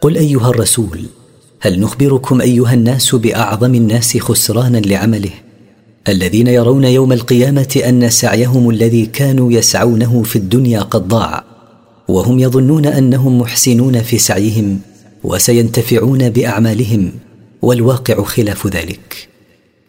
قل أيها الرسول: هل نخبركم أيها الناس بأعظم الناس خسرانا لعمله؟ الذين يرون يوم القيامة أن سعيهم الذي كانوا يسعونه في الدنيا قد ضاع، وهم يظنون أنهم محسنون في سعيهم وسينتفعون بأعمالهم، والواقع خلاف ذلك.